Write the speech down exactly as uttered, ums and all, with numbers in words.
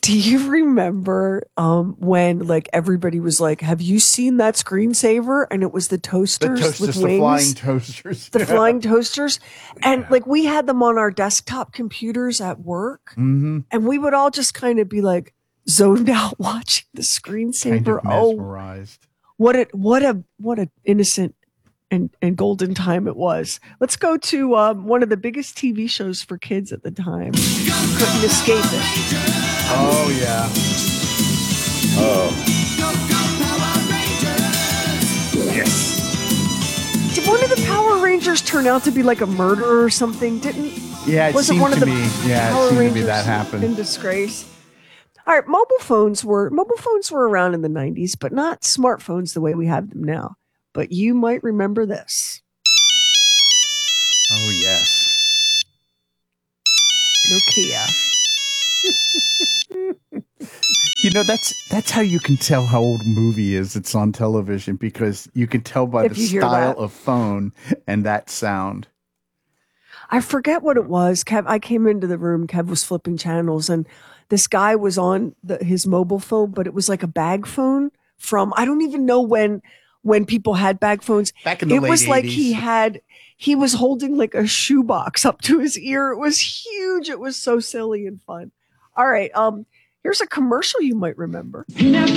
Do you remember um, when like everybody was like, have you seen that screensaver? And it was the toasters, the toasters, with the wings, flying toasters, the yeah. flying toasters. And yeah. like we had them on our desktop computers at work. Mm-hmm. And we would all just kind of be like zoned out watching the screensaver. Kind of mesmerized. Oh, what a, what a, what an innocent and, and golden time it was. Let's go to um, one of the biggest T V shows for kids at the time. You couldn't escape it. Oh, yeah. Oh. Yes. Did one of the Power Rangers turn out to be like a murderer or something? Didn't? Yeah, it was seemed it one to of the me. Yeah, Power it seemed Rangers to be that happened. in disgrace? All right, mobile phones were mobile phones were around in the nineties, but not smartphones the way we have them now. But you might remember this. Oh, yes. Nokia. You know, that's that's how you can tell how old a movie is. It's on television because you can tell by If the you hear style that. of phone and that sound. I forget what it was. Kev, I came into the room. Kev was flipping channels, and this guy was on the, his mobile phone, but it was like a bag phone from, I don't even know when when people had bag phones. Back in the it late was like eighties. he had he was holding like a shoebox up to his ear. It was huge. It was so silly and fun. All right, um, here's a commercial you might remember.